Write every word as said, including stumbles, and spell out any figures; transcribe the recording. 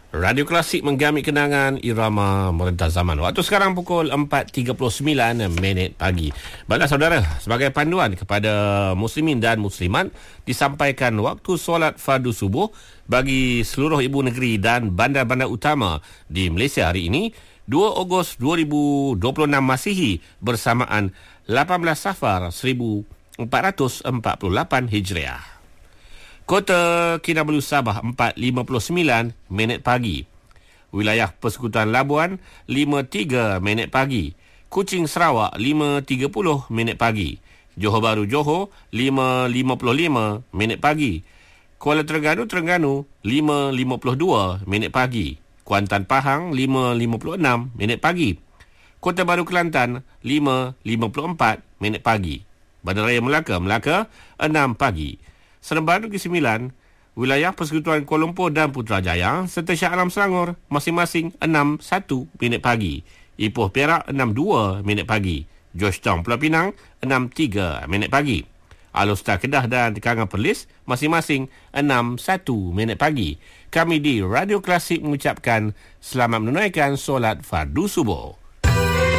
Radio Klasik menggamit kenangan irama merentah zaman. Waktu sekarang pukul empat tiga puluh sembilan minit pagi. Baiklah saudara, sebagai panduan kepada muslimin dan muslimat, disampaikan waktu solat fardu subuh bagi seluruh ibu negeri dan bandar-bandar utama di Malaysia hari ini, dua Ogos dua ribu dua puluh enam Masihi bersamaan lapan belas Safar seribu empat ratus empat puluh lapan Hijriah. Kota Kinabalu Sabah empat lima puluh sembilan minit pagi. Wilayah Persekutuan Labuan lima tiga minit pagi. Kuching Sarawak lima tiga puluh minit pagi. Johor Bahru Johor lima lima puluh lima minit pagi. Kuala Terengganu Terengganu lima lima puluh dua minit pagi. Kuantan Pahang lima lima puluh enam minit pagi. Kota Baru Kelantan lima lima puluh empat minit pagi. Bandaraya Melaka Melaka enam pagi. Seremban Negeri Sembilan, wilayah Persekutuan Kuala Lumpur dan Putrajaya serta Shah Alam Selangor masing-masing enam satu minit pagi. Ipoh Perak enam dua minit pagi. Georgetown Pulau Pinang enam tiga minit pagi. Alor Setar Kedah dan Tekangan Perlis masing-masing enam satu minit pagi. Kami di Radio Klasik mengucapkan selamat menunaikan solat fardu subuh.